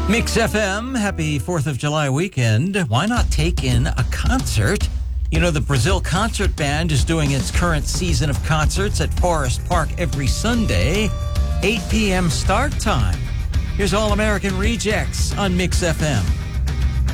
Mix FM, happy 4th of July weekend. Why not take in a concert? You know, the Brazil Concert Band is doing its current season of concerts at Forest Park every Sunday, 8 p.m. start time. Here's All American Rejects on Mix FM.